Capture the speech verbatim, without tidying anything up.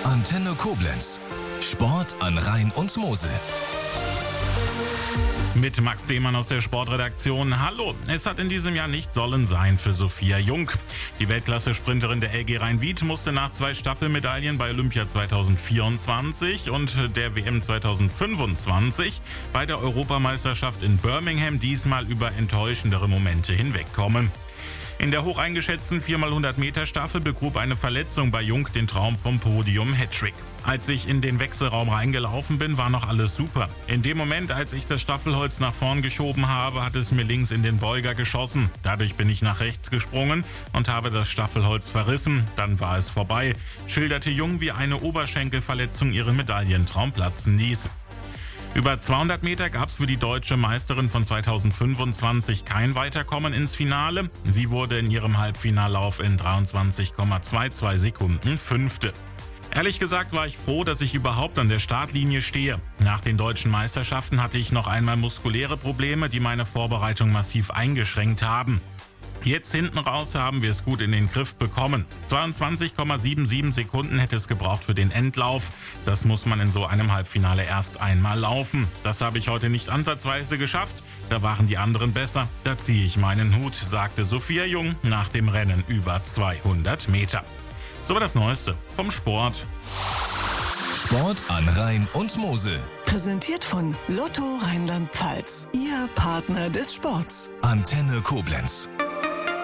Antenne Koblenz. Sport an Rhein und Mosel. Mit Max Demann aus der Sportredaktion. Hallo, es hat in diesem Jahr nicht sollen sein für Sophia Jung. Die Weltklasse-Sprinterin der L G Rhein-Wied musste nach zwei Staffelmedaillen bei Olympia zweitausendvierundzwanzig und der W M zweitausendfünfundzwanzig bei der Europameisterschaft in Birmingham diesmal über enttäuschendere Momente hinwegkommen. In der hoch eingeschätzten vier mal hundert Meter Staffel begrub eine Verletzung bei Jung den Traum vom Podium-Hattrick. Als ich in den Wechselraum reingelaufen bin, war noch alles super. In dem Moment, als ich das Staffelholz nach vorn geschoben habe, hat es mir links in den Beuger geschossen. Dadurch bin ich nach rechts gesprungen und habe das Staffelholz verrissen. Dann war es vorbei, schilderte Jung, wie eine Oberschenkelverletzung ihren Medaillentraum platzen ließ. Über zweihundert Meter gab es für die deutsche Meisterin von zweitausendfünfundzwanzig kein Weiterkommen ins Finale. Sie wurde in ihrem Halbfinallauf in dreiundzwanzig Komma zweiundzwanzig Sekunden Fünfte. Ehrlich gesagt war ich froh, dass ich überhaupt an der Startlinie stehe. Nach den deutschen Meisterschaften hatte ich noch einmal muskuläre Probleme, die meine Vorbereitung massiv eingeschränkt haben. Jetzt hinten raus haben wir es gut in den Griff bekommen. zweiundzwanzig Komma siebenundsiebzig Sekunden hätte es gebraucht für den Endlauf. Das muss man in so einem Halbfinale erst einmal laufen. Das habe ich heute nicht ansatzweise geschafft. Da waren die anderen besser. Da ziehe ich meinen Hut, sagte Sophia Jung nach dem Rennen über zweihundert Meter. So war das Neueste vom Sport. Sport an Rhein und Mosel. Präsentiert von Lotto Rheinland-Pfalz. Ihr Partner des Sports. Antenne Koblenz.